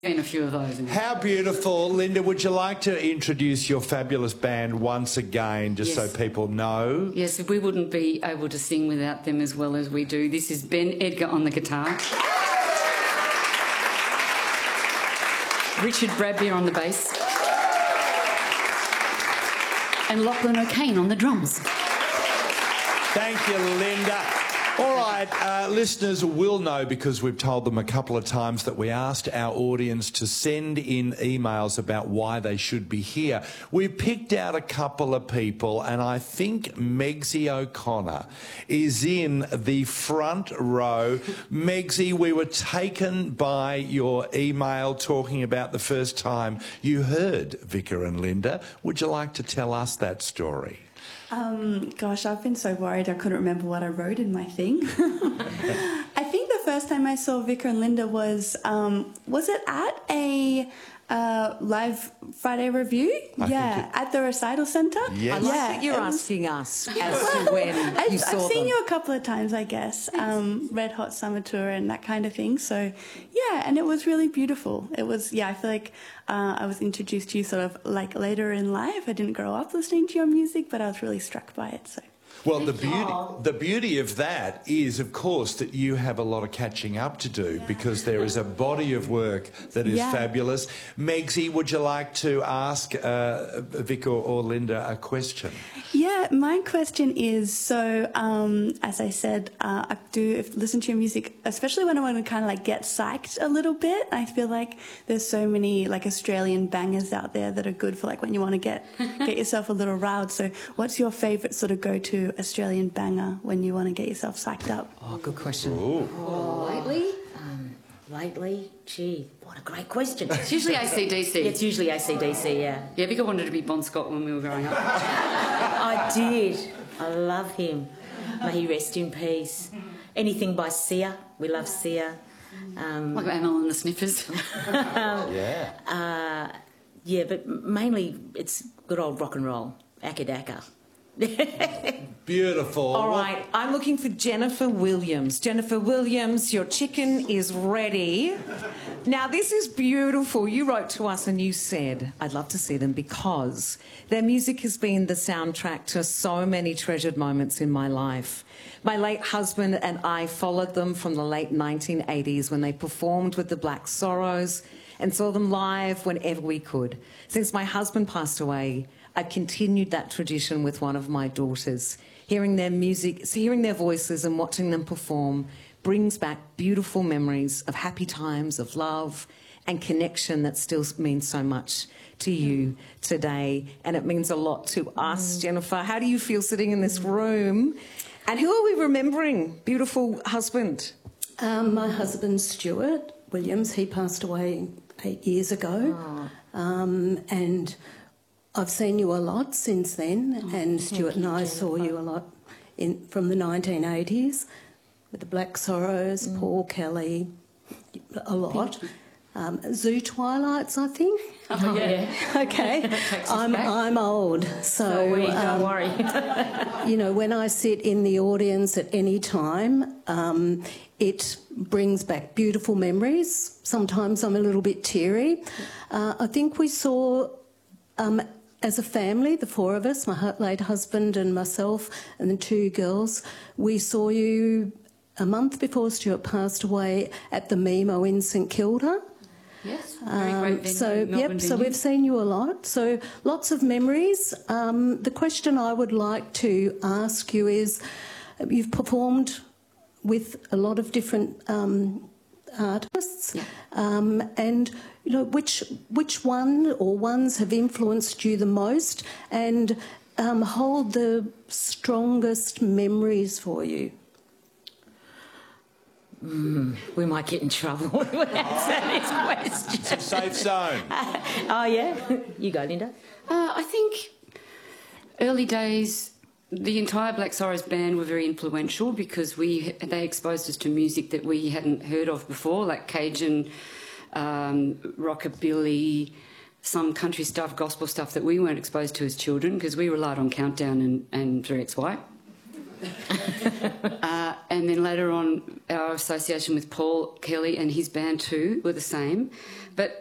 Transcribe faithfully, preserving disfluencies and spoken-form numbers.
Been a few of those. How beautiful. Linda, would you like to introduce your fabulous band once again, just yes. so people know? Yes, we wouldn't be able to sing without them as well as we do. This is Ben Edgar on the guitar. Richard Bradbeer on the bass. And Lachlan O'Kane on the drums. Thank you, Linda. All right, uh, listeners will know, because we've told them a couple of times, that we asked our audience to send in emails about why they should be here. We've picked out a couple of people, and I think Megsie O'Connor is in the front row. Megsie, we were taken by your email talking about the first time you heard Vicar and Linda. Would you like to tell us that story? Um, gosh, I've been so worried I couldn't remember what I wrote in my thing. I think the first time I saw Vicar and Linda was, um, was it at a uh, live Friday review? I yeah, it... at the Recital Centre. Yes. I like yeah, that you're was... asking us as to when I've, you saw I've seen them. you a couple of times, I guess, um, Red Hot Summer Tour and that kind of thing. So, yeah, and it was really beautiful. It was, yeah, I feel like uh, I was introduced to you sort of like later in life. I didn't grow up listening to your music, but I was really struck by it, so... Well, the beauty, the beauty of that is, of course, that you have a lot of catching up to do, yeah. because there is a body of work that is yeah. fabulous. Megsie, would you like to ask uh, Vic or, or Linda a question? Yeah, my question is, so um, as I said, uh, I do listen to your music, especially when I want to kind of like get psyched a little bit. I feel like there's so many like Australian bangers out there that are good for like when you want to get get yourself a little riled. So what's your favourite sort of go-to Australian banger when you want to get yourself psyched up? Oh, good question. Oh, lately? Um, lately? Gee, what a great question. It's usually A C D C. It's usually A C D C, yeah. Yeah, Vicar wanted to be Bon Scott when we were growing up. I did. I love him. May he rest in peace. Anything by Sia. We love Sia. Um, like Amel and the Sniffers. yeah. Uh, yeah, but mainly it's good old rock and roll. Akka Dakka. Beautiful. All right, I'm looking for Jennifer Williams. Jennifer Williams, your chicken is ready. Now, this is beautiful. You wrote to us and you said, I'd love to see them because their music has been the soundtrack to so many treasured moments in my life. My late husband and I followed them from the late nineteen eighties when they performed with the Black Sorrows and saw them live whenever we could. Since my husband passed away, I've continued that tradition with one of my daughters. Hearing their music, hearing their voices and watching them perform brings back beautiful memories of happy times, of love and connection that still means so much to you today. And it means a lot to us, mm. Jennifer. How do you feel sitting in this room? And who are we remembering? Beautiful husband. Um, my husband, Stuart Williams, he passed away eight years ago. Oh. Um, and... I've seen you a lot since then, oh, and Stuart and I Jennifer. saw you a lot in from the nineteen eighties with the Black Sorrows, mm. Paul Kelly, a lot. Um, Zoo Twilights, I think. Oh, yeah. Okay. I'm I'm old, so oh, we, um, don't worry. You know, when I sit in the audience at any time, um, it brings back beautiful memories. Sometimes I'm a little bit teary. Uh, I think we saw. Um, As a family, the four of us, my late husband and myself and the two girls, we saw you a month before Stuart passed away at the Mimo in St Kilda. Yes, um, very great venue, So, Melbourne yep, venue. so we've seen you a lot. So lots of memories. Um, the question I would like to ask you is, you've performed with a lot of different um, artists, yeah. um, and you know which which one or ones have influenced you the most and um, hold the strongest memories for you? Mm, we might get in trouble with answering this question. It's a safe zone. Oh yeah, you go, Linda. Uh, I think early days. The entire Black Sorrows band were very influential because we they exposed us to music that we hadn't heard of before, like Cajun, um, rockabilly, some country stuff, gospel stuff that we weren't exposed to as children because we relied on Countdown and, and three X Y. uh, and then later on, our association with Paul Kelly and his band too were the same. But